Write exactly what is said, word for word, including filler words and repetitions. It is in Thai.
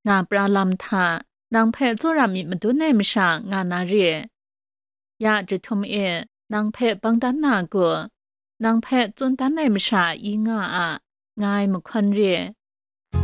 งาปลาลำทานางแพะโซรามิมันตุเนมชางานาเรียยาจะทมเอนางแพะบังดันนากัวนางแพะจนตันเนมชาอีงาอะงายมควันเรีย